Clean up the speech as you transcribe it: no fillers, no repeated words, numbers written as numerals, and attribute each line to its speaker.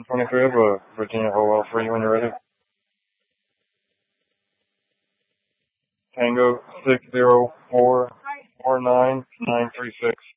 Speaker 1: 23, I have a Virginia Howell for you when you're ready. Tango 60449 936.